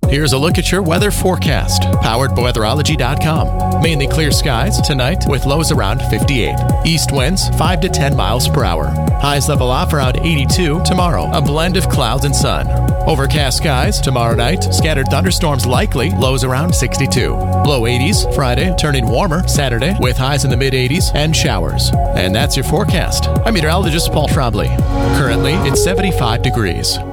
Here's a look at your weather forecast, powered by weatherology.com. Mainly clear skies tonight with lows around 58. East winds 5 to 10 miles per hour. Highs level off around 82 tomorrow. A blend of clouds and sun. Overcast skies tomorrow night. Scattered thunderstorms likely. Lows around 62. Low 80s Friday, turning warmer Saturday with highs in the mid 80s and showers. And that's your forecast. I'm meteorologist Paul Trombley. Currently, it's 75 degrees.